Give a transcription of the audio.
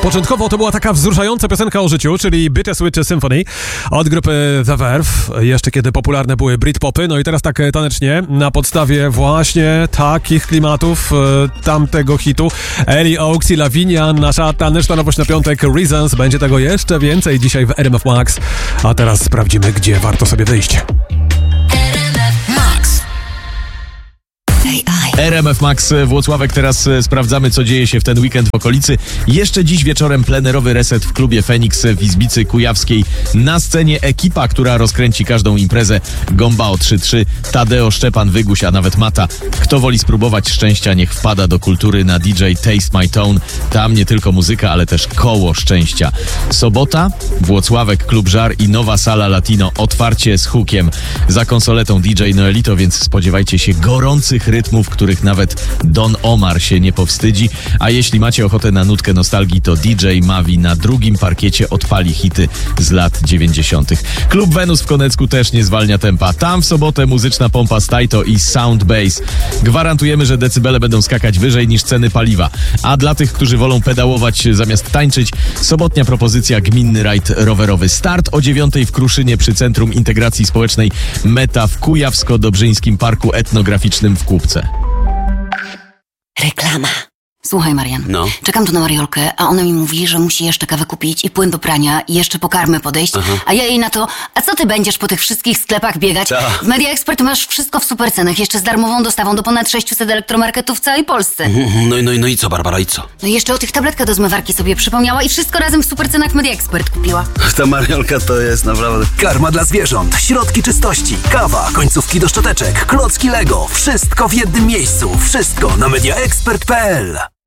Początkowo to była taka wzruszająca piosenka o życiu, czyli Bittersweet Symphony od grupy The Verve, jeszcze kiedy popularne były Britpopy, no i teraz tak tanecznie, na podstawie właśnie takich klimatów tamtego hitu Ellie Oaks i Lavinia, nasza taneczna nowość na piątek Reasons, będzie tego jeszcze więcej dzisiaj w RMF Max, a teraz sprawdzimy, gdzie warto sobie wyjść. RMF Max Włocławek. Teraz sprawdzamy, co dzieje się w ten weekend w okolicy. Jeszcze dziś wieczorem plenerowy reset w klubie Feniks w Izbicy Kujawskiej. Na scenie ekipa, która rozkręci każdą imprezę. Gombao 3-3, Tadeo, Szczepan, Wyguś, a nawet Mata. Kto woli spróbować szczęścia, niech wpada do kultury na DJ Taste My Tone. Tam nie tylko muzyka, ale też koło szczęścia. Sobota, Włocławek, Klub Żar i nowa sala Latino. Otwarcie z hookiem. Za konsoletą DJ Noelito, więc spodziewajcie się gorących rytmów, których nawet Don Omar się nie powstydzi. A jeśli macie ochotę na nutkę nostalgii, to DJ Mavi na drugim parkiecie odpali hity z lat 90. Klub Wenus w Konecku też nie zwalnia tempa. Tam w sobotę muzyczna pompa z Taito i Sound Bass. Gwarantujemy, że decybele będą skakać wyżej niż ceny paliwa. A dla tych, którzy wolą pedałować zamiast tańczyć, sobotnia propozycja gminny rajd rowerowy. Start o 9:00 w Kruszynie przy Centrum Integracji Społecznej Meta w Kujawsko-Dobrzyńskim Parku Etnograficznym w Kupce. Reklama. Słuchaj, Marian, No. czekam tu na Mariolkę, a ona mi mówi, że musi jeszcze kawę kupić i płyn do prania i jeszcze po karmę podejść, a ja jej na to, a co ty będziesz po tych wszystkich sklepach biegać? Ta. W Media Expert masz wszystko w supercenach, jeszcze z darmową dostawą do ponad 600 elektromarketów w całej Polsce. No i co, Barbara, i co? No i jeszcze o tych tabletkach do zmywarki sobie przypomniała i wszystko razem w supercenach w Media Expert kupiła. Ta Mariolka to jest naprawdę... Karma dla zwierząt, środki czystości, kawa, końcówki do szczoteczek, klocki Lego. Wszystko w jednym miejscu. Wszystko na mediaexpert.pl.